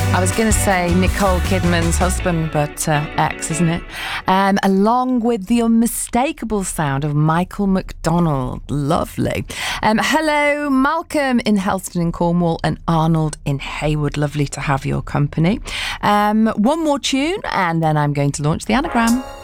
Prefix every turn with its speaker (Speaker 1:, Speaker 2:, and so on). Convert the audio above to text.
Speaker 1: I was going to say Nicole Kidman's husband, but ex, isn't it? Along with the unmistakable sound of Michael McDonald. Lovely. Hello, Malcolm in Helston in Cornwall and Arnold in Hayward. Lovely to have your company. One more tune and then I'm going to launch the anagram.